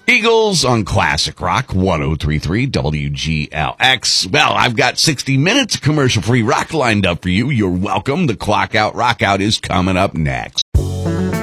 Eagles on Classic Rock 103.3 WGLX. Well, I've got 60 minutes of commercial-free rock lined up for you. You're welcome. The Clock Out Rock Out is coming up next.